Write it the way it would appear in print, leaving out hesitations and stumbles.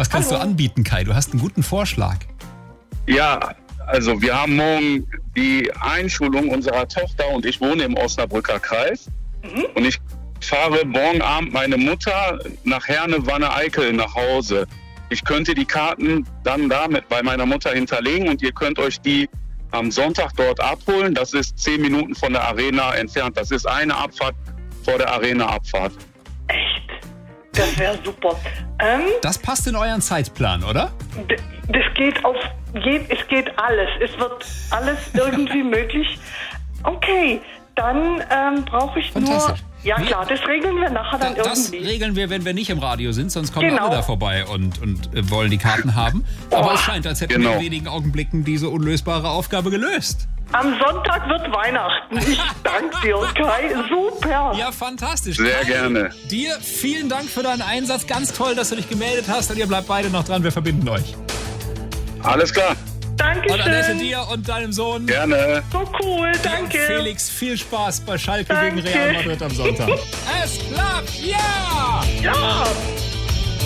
Was kannst du anbieten, Kai? Du hast einen guten Vorschlag. Ja, also wir haben morgen die Einschulung unserer Tochter und ich wohne im Osnabrücker Kreis. Und ich fahre morgen Abend meine Mutter nach Herne-Wanne-Eickel nach Hause. Ich könnte die Karten dann damit bei meiner Mutter hinterlegen und ihr könnt euch die am Sonntag dort abholen. Das ist 10 Minuten von der Arena entfernt. Das ist eine Abfahrt vor der Arena-Abfahrt. Echt? Das wäre super. Das passt in euren Zeitplan, oder? Das geht es geht alles. Es wird alles irgendwie möglich. Okay, dann brauche ich nur... Ja klar, das regeln wir nachher dann das irgendwie. Das regeln wir, wenn wir nicht im Radio sind, sonst kommen alle da vorbei und wollen die Karten haben. Aber es scheint, als hätten wir in wenigen Augenblicken diese unlösbare Aufgabe gelöst. Am Sonntag wird Weihnachten. Ich danke dir, Kai. Super. Ja, fantastisch. Sehr gerne. Dir vielen Dank für deinen Einsatz. Ganz toll, dass du dich gemeldet hast. Und ihr bleibt beide noch dran. Wir verbinden euch. Alles klar. Dankeschön. Und Annette, dir und deinem Sohn. Gerne. So cool, danke. Und Felix, viel Spaß bei Schalke gegen Real Madrid am Sonntag. Es klappt, ja! Ja!